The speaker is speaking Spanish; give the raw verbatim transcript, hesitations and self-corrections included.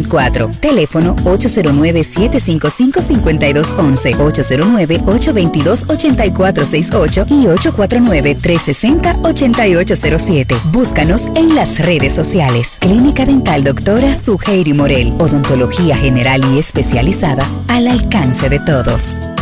cuatro. Teléfono ocho cero nueve, siete cinco cinco, cinco dos uno uno, ocho cero nueve, ocho dos dos, ocho cuatro seis ocho y ocho cuatro nueve, tres seis cero, ocho ocho cero siete. Búscanos en las redes sociales. Clínica Dental Doctora Suheiri Morel. Odontología general y especializada al alcance de todos.